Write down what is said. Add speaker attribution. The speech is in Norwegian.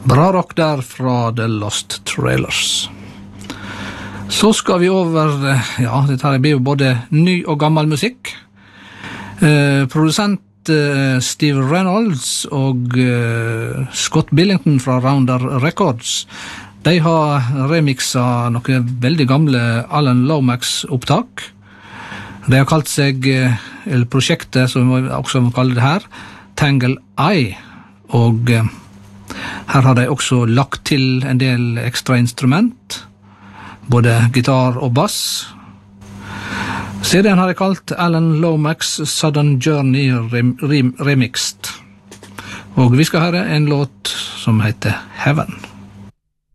Speaker 1: Bra rock der fra The Lost Trailers. Så skal vi over, dette her blir jo både ny og gammel musikk. Produsent Steve Reynolds og Scott Billington fra Rounder Records, de har remixet noen veldig gamle Alan Lomax-opptak. De har kalt seg, eller prosjektet som vi også må kalle det her, Tangle Eye, og her har de også lagt til en del ekstra instrument, både gitar og bass. CD-en har jeg kalt Alan Lomax Southern Journey Remixed, og vi skal høre en låt som heter Heaven.